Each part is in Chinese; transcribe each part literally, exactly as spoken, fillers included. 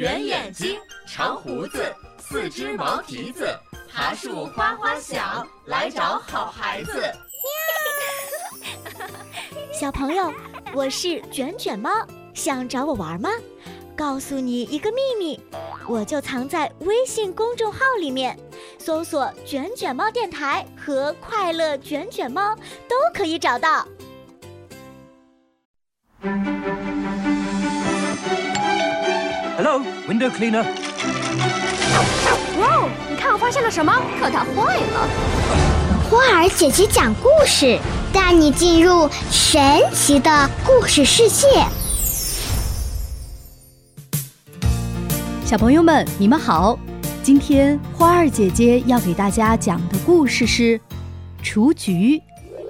圆眼睛，长胡子，四只毛蹄子，爬树哗哗响，来找好孩子。 小朋友，我是卷卷猫，想找我玩吗？告诉你一个秘密，我就藏在微信公众号里面，搜索卷卷猫电台和快乐卷卷猫都可以找到。 Hello, window cleaner. 哇，你看我发现了什么？可它坏了。 花儿姐姐讲故事，带你进入神奇的故事世界。 小朋友们，你们好！今天花儿姐姐要给大家讲的故事是雏菊。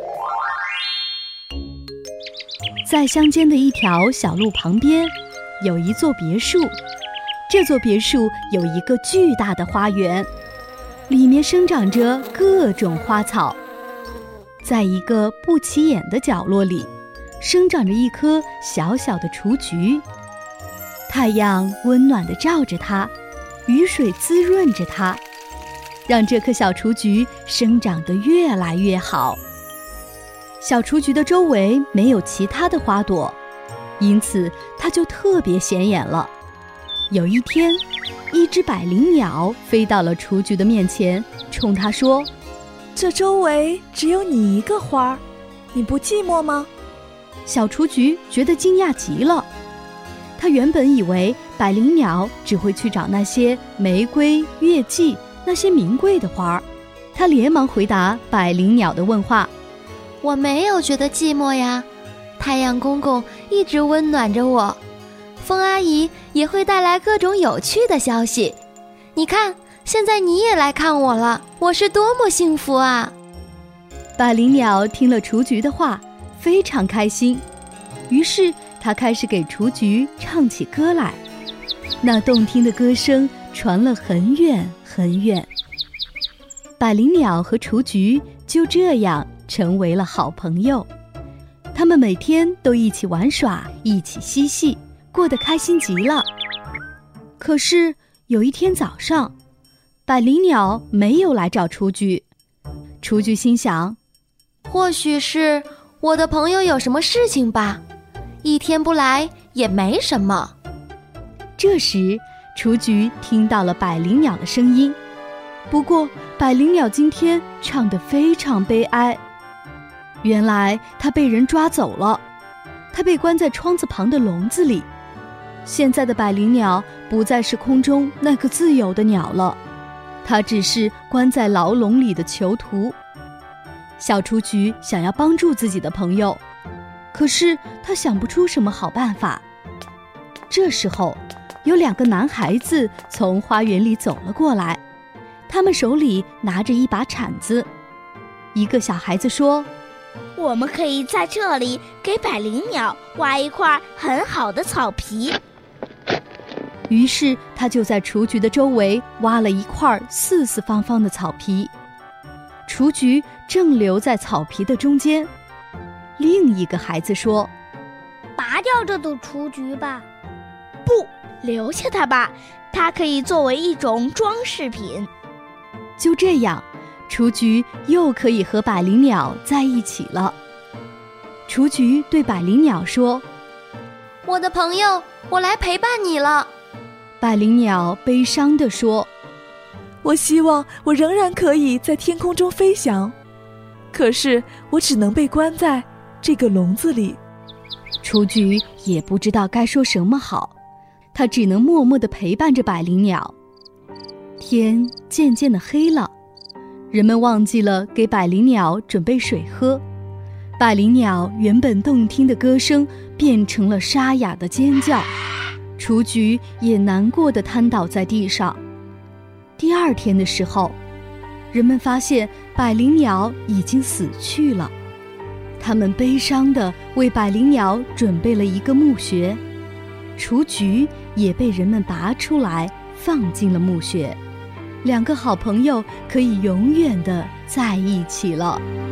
在乡间的一条小路旁边，有一座别墅。这座别墅有一个巨大的花园，里面生长着各种花草。在一个不起眼的角落里，生长着一棵小小的雏菊。太阳温暖地照着它，雨水滋润着它，让这棵小雏菊生长得越来越好。小雏菊的周围没有其他的花朵，因此它就特别显眼了。有一天，一只百灵鸟飞到了雏菊的面前，冲它说：“ 这周围只有你一个花，你不寂寞吗？” 小雏菊觉得惊讶极了。他原本以为百灵鸟只会去找那些玫瑰、月季那些名贵的花儿，他连忙回答百灵鸟的问话：“ 我没有觉得寂寞呀，太阳公公一直温暖着我，风阿姨也会带来各种有趣的消息。你看，现在你也来看我了，我是多么幸福啊！” 百灵鸟听了雏菊的话，非常开心，于是他开始给雏菊唱起歌来。那动听的歌声传了很远很远。百灵鸟和雏菊就这样成为了好朋友，他们每天都一起玩耍，一起嬉戏，过得开心极了。可是有一天早上，百灵鸟没有来找雏菊。雏菊心想， 或许是我的朋友有什么事情吧，一天不来也没什么。 这时雏菊听到了百灵鸟的声音，不过百灵鸟今天唱得非常悲哀。原来它被人抓走了，它被关在窗子旁的笼子里。现在的百灵鸟不再是空中那个自由的鸟了，它只是关在牢笼里的囚徒。小雏菊想要帮助自己的朋友，可是他想不出什么好办法。这时候，有两个男孩子从花园里走了过来，他们手里拿着一把铲子。一个小孩子说：“ 我们可以在这里给百灵鸟挖一块很好的草皮。” 于是他就在雏菊的周围挖了一块四四方方的草皮。雏菊正留在草皮的中间。另一个孩子说：“ 拔掉这朵雏菊吧。”“ 不，留下它吧，它可以作为一种装饰品。” 就这样，雏菊又可以和百灵鸟在一起了。雏菊对百灵鸟说：“ 我的朋友，我来陪伴你了。” 百灵鸟悲伤地说：“ 我希望我仍然可以在天空中飞翔，可是我只能被关在这个笼子里。” 雏菊也不知道该说什么好，它只能默默地陪伴着百灵鸟。天渐渐地黑了，人们忘记了给百灵鸟准备水喝，百灵鸟原本动听的歌声变成了沙哑的尖叫，雏菊也难过地瘫倒在地上。第二天的时候，人们发现百灵鸟已经死去了，他们悲伤地为百灵鸟准备了一个墓穴，雏菊也被人们拔出来放进了墓穴。两个好朋友可以永远地在一起了。